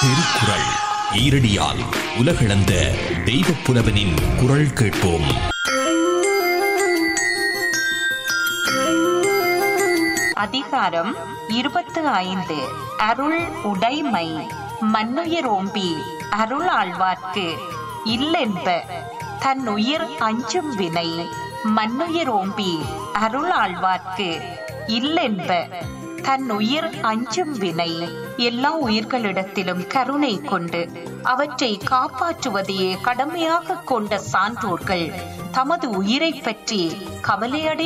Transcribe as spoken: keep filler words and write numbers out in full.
திருக்குறள் ஈரடியால் உலகளந்த தெய்வப் புலவனின் குரல் கேட்போம். அதிகாரம் இருபத்து ஐந்து. அருள் உடைமை. மன்னுயிரோம்பி அருள் ஆழ்வார்க்கு இல்லென்ப தன் உயிர் அஞ்சும் வினை. மன்னுயிரோம்பி அருள் ஆழ்வார்க்கு இல்லென்ப தன் உயிர் அஞ்சும் வினை. எல்லா உயிர்களிடத்திலும் கருணை கொண்டு அவற்றை காப்பாற்றுவதையே கடமையாக கொண்ட சான்றோர்கள் தமது உயிரை பற்றி கவலையடை